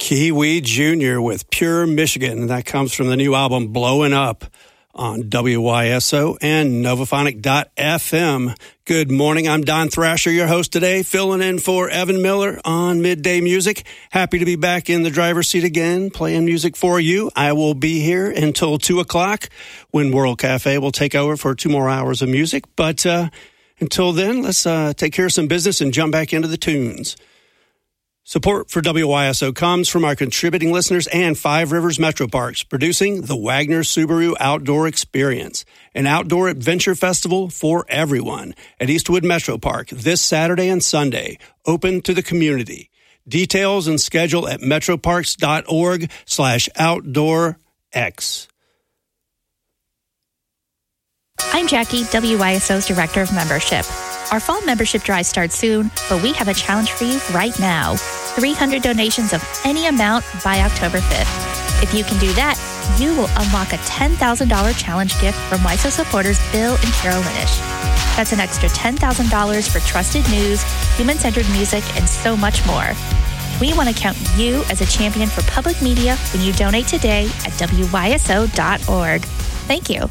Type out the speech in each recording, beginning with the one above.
Kiwi Jr. with Pure Michigan. And that comes from the new album Blowing Up on WYSO and Novaphonic.fm. Good morning. I'm Don Thrasher, your host today, filling in for Evan Miller on Midday Music. Happy to be back in the driver's seat again, playing music for you. I will be here until 2 o'clock when World Cafe will take over for 2 more hours of music. But until then, let's take care of some business and jump back into the tunes. Support for WYSO comes from our contributing listeners and Five Rivers Metro Parks, producing the Wagner Subaru Outdoor Experience, an outdoor adventure festival for everyone at Eastwood Metro Park this Saturday and Sunday, open to the community. Details and schedule at metroparks.org/outdoorx. I'm Jackie, WYSO's Director of Membership. Our fall membership drive starts soon, but we have a challenge for you right now. 300 donations of any amount by October 5th. If you can do that, you will unlock a $10,000 challenge gift from WYSO supporters Bill and Carol Linish. That's an extra $10,000 for trusted news, human-centered music, and so much more. We want to count you as a champion for public media when you donate today at WYSO.org. Thank you.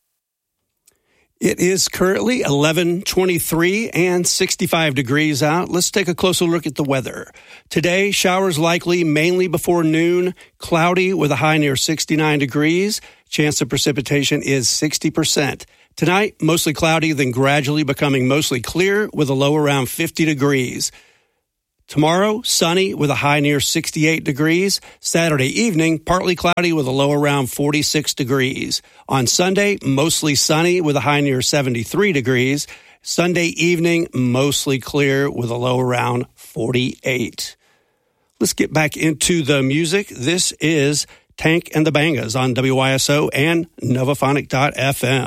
It is currently 11:23 and 65 degrees out. Let's take a closer look at the weather. Today, showers likely mainly before noon, cloudy with a high near 69 degrees. Chance of precipitation is 60%. Tonight, mostly cloudy, then gradually becoming mostly clear with a low around 50 degrees. Tomorrow, sunny with a high near 68 degrees. Saturday evening, partly cloudy with a low around 46 degrees. On Sunday, mostly sunny with a high near 73 degrees. Sunday evening, mostly clear with a low around 48. Let's get back into the music. This is Tank and the Bangas on WYSO and Novaphonic.fm.